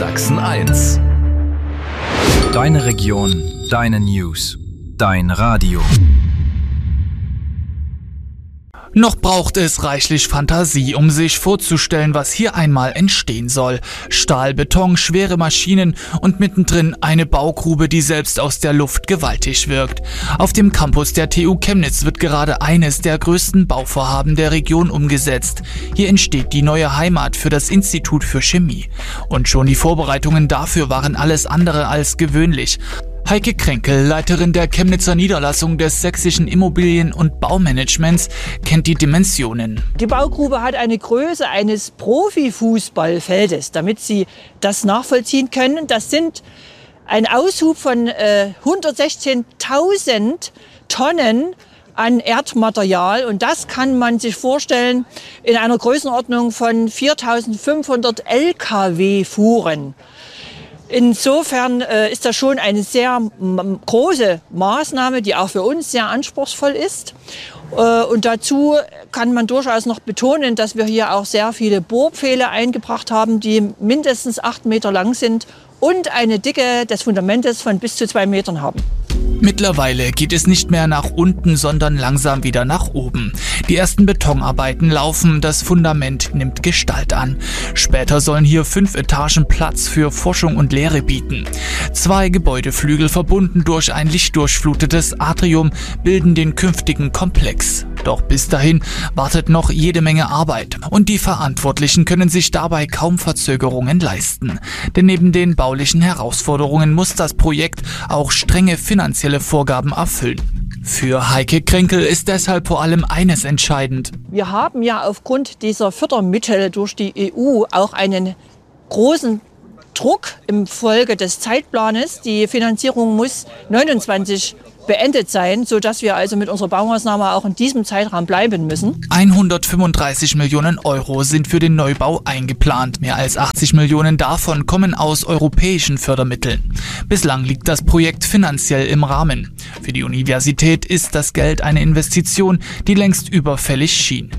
Sachsen 1. Deine Region, deine News, dein Radio. Noch braucht es reichlich Fantasie, um sich vorzustellen, was hier einmal entstehen soll. Stahl, Beton, schwere Maschinen und mittendrin eine Baugrube, die selbst aus der Luft gewaltig wirkt. Auf dem Campus der TU Chemnitz wird gerade eines der größten Bauvorhaben der Region umgesetzt. Hier entsteht die neue Heimat für das Institut für Chemie. Und schon die Vorbereitungen dafür waren alles andere als gewöhnlich. Heike Kränkel, Leiterin der Chemnitzer Niederlassung des sächsischen Immobilien- und Baumanagements, kennt die Dimensionen. Die Baugrube hat eine Größe eines Profifußballfeldes, damit Sie das nachvollziehen können. Das sind ein Aushub von 116.000 Tonnen an Erdmaterial, und das kann man sich vorstellen in einer Größenordnung von 4.500 Lkw-Fuhren. Insofern ist das schon eine sehr große Maßnahme, die auch für uns sehr anspruchsvoll ist. Und dazu kann man durchaus noch betonen, dass wir hier auch sehr viele Bohrpfähle eingebracht haben, die mindestens 8 Meter lang sind und eine Dicke des Fundamentes von bis zu 2 Metern haben. Mittlerweile geht es nicht mehr nach unten, sondern langsam wieder nach oben. Die ersten Betonarbeiten laufen, das Fundament nimmt Gestalt an. Später sollen hier 5 Etagen Platz für Forschung und Lehre bieten. 2 Gebäudeflügel verbunden durch ein lichtdurchflutetes Atrium bilden den künftigen Komplex. Doch bis dahin wartet noch jede Menge Arbeit. Und die Verantwortlichen können sich dabei kaum Verzögerungen leisten. Denn neben den baulichen Herausforderungen muss das Projekt auch strenge finanzielle Vorgaben erfüllen. Für Heike Kränkel ist deshalb vor allem eines entscheidend. Wir haben ja aufgrund dieser Fördermittel durch die EU auch einen großen Druck im Folge des Zeitplanes. Die Finanzierung muss 29 beendet sein, sodass wir also mit unserer Baumaßnahme auch in diesem Zeitraum bleiben müssen. 135 Millionen Euro sind für den Neubau eingeplant. Mehr als 80 Millionen davon kommen aus europäischen Fördermitteln. Bislang liegt das Projekt finanziell im Rahmen. Für die Universität ist das Geld eine Investition, die längst überfällig schien.